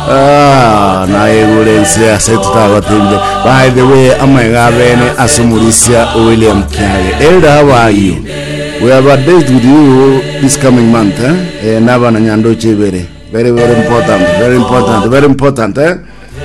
By the way, Amagabene Asumurisia William Kiage. Elder, how are you? We have a date with you this coming month, Nava Nanyando Chibere. Very important, very important, very important,